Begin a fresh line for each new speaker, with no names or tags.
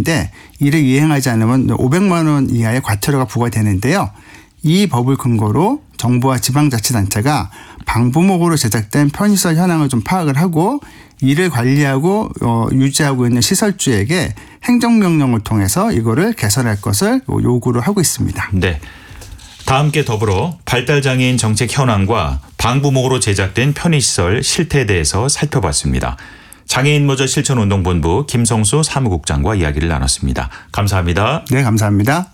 법인데 이를 이행하지 않으면 500만 원 이하의 과태료가 부과되는데요. 이 법을 근거로 정부와 지방자치단체가 방부목으로 제작된 편의시설 현황을 좀 파악을 하고 이를 관리하고 유지하고 있는 시설주에게 행정명령을 통해서 이거를 개선할 것을 요구를 하고 있습니다.
네. 다 함께 더불어 발달장애인 정책 현황과 방부목으로 제작된 편의시설 실태에 대해서 살펴봤습니다. 장애인모저 실천운동본부 김성수 사무국장과 이야기를 나눴습니다. 감사합니다.
네, 감사합니다.